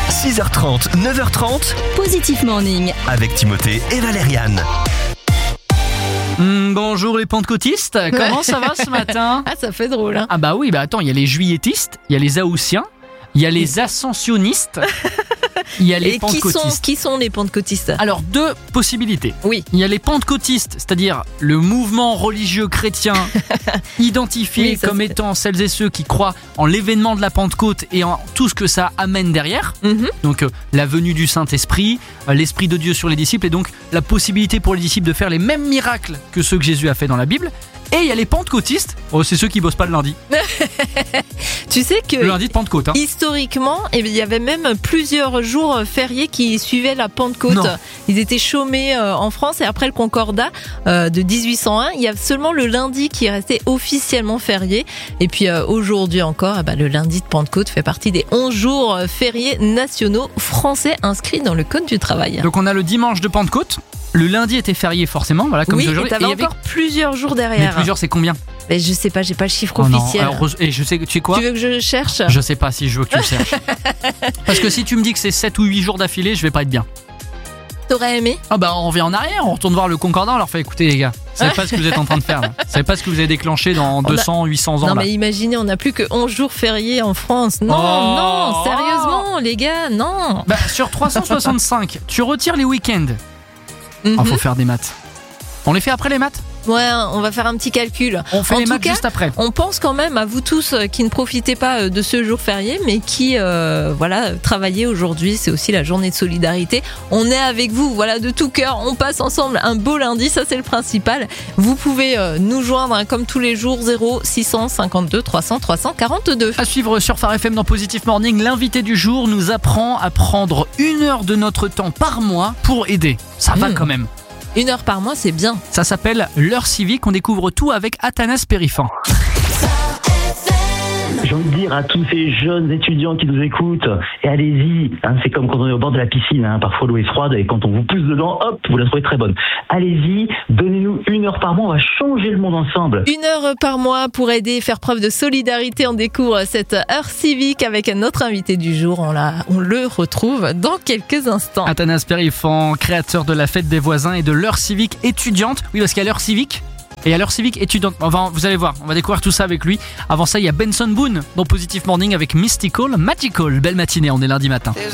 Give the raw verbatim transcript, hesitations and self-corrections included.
six heures trente, neuf heures trente, Positif Morning. avec Timothée et Valériane. Mmh, bonjour les pentecôtistes, comment ça va ce matin? Ah, ça fait drôle, hein. Ah bah oui, bah attends, il y a les juilletistes, il y a les haussiens, il y a les ascensionnistes, il y a les Et qui pentecôtistes. sont, qui sont les pentecôtistes? Alors, deux possibilités. Oui. Il y a les pentecôtistes, c'est-à-dire le mouvement religieux chrétien identifié Oui, ça, comme c'est- étant celles et ceux qui croient en l'événement de la Pentecôte et en tout ce que ça amène derrière. Mhm. Donc euh, la venue du Saint-Esprit, euh, l'Esprit de Dieu sur les disciples et donc la possibilité pour les disciples de faire les mêmes miracles que ceux que Jésus a fait dans la Bible. Et il y a les pentecôtistes, oh, c'est ceux qui bossent pas le lundi. Tu sais que Le lundi de Pentecôte. Hein. historiquement, eh bien, il y avait même plusieurs jours fériés qui suivaient la Pentecôte. Non. Ils étaient chômés euh, en France et après le Concordat euh, de dix-huit cent un, il y a seulement le lundi qui est resté officiellement férié. Et puis euh, aujourd'hui encore, eh ben, le lundi de Pentecôte fait partie des onze jours euh, fériés nationaux français inscrits dans le Code du travail. Donc on a le dimanche de Pentecôte. Le lundi était férié forcément, voilà comme Oui, et aujourd'hui. t'avais Et il y avait- encore plusieurs jours Mais derrière. plusieurs, c'est combien? Mais je sais pas, j'ai pas le chiffre Oh non, officiel. alors, et je sais que tu sais quoi? Tu veux que je cherche? Je sais pas si je veux que tu le cherches. Parce que si tu me dis que c'est sept ou huit jours d'affilée, je vais pas être bien. T'aurais aimé? Ah bah on revient en arrière, on retourne voir le Concordat, on leur fait écouter les gars. Vous savez pas ce que vous êtes en train de faire là. Vous savez pas ce que vous avez déclenché dans deux cents, huit cents ans Non là. mais imaginez, on n'a plus que onze jours fériés en France. Non, Oh. non, sérieusement les gars, non. Bah sur trois cent soixante-cinq, tu retires les week-ends. Mhm. Ah faut faire des maths. On les fait après les maths? Ouais, on va faire un petit calcul. On fait En les tout maths cas, juste après. On pense quand même à vous tous euh, qui ne profitez pas euh, de ce jour férié, mais qui, euh, voilà, travaillez aujourd'hui. C'est aussi la journée de solidarité. On est avec vous, voilà, de tout cœur. On passe ensemble un beau lundi, ça c'est le principal. Vous pouvez euh, nous joindre hein, comme tous les jours, zéro six cent cinquante-deux trois cents trois cent quarante-deux. À suivre sur Phare F M dans Positif Morning, l'invité du jour nous apprend à prendre une heure de notre temps par mois pour aider. Ça va Mmh. quand même. Une heure par mois, c'est bien. Ça s'appelle l'heure civique, on découvre tout avec Athanas Périfan. J'ai envie de dire à tous ces jeunes étudiants qui nous écoutent, et allez-y, hein, c'est comme quand on est au bord de la piscine, hein, parfois l'eau est froide et quand on vous pousse dedans, hop, vous la trouvez très bonne. Allez-y, donnez-nous une heure par mois, on va changer le monde ensemble. Une heure par mois pour aider, faire preuve de solidarité. On découvre cette heure civique avec notre invité du jour. On, la, on le retrouve dans quelques instants. Athanas Périfan, créateur de la fête des voisins et de l'heure civique étudiante. Oui, parce qu'il y a l'heure civique et il y a l'heure civique étudiante. Enfin, vous allez voir, on va découvrir tout ça avec lui. Avant ça, il y a Benson Boone dans Positive Morning avec Mystical Magical. Belle matinée, on est lundi matin.